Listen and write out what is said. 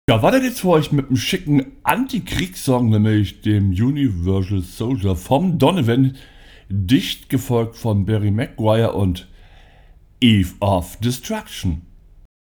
Ja, weiter geht's für euch mit einem schicken Anti-Kriegssong, nämlich dem Universal Soldier vom Donovan, dicht gefolgt von Barry Maguire und Eve of Destruction.